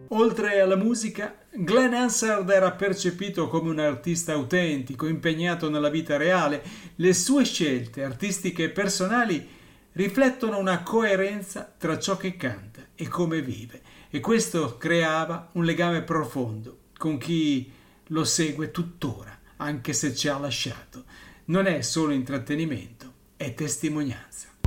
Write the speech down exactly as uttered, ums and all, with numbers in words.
Oltre alla musica, Glenn Hansard era percepito come un artista autentico, impegnato nella vita reale. Le sue scelte artistiche e personali riflettono una coerenza tra ciò che canta e come vive, e questo creava un legame profondo con chi lo segue tuttora, anche se ci ha lasciato. Non è solo intrattenimento, è testimonianza.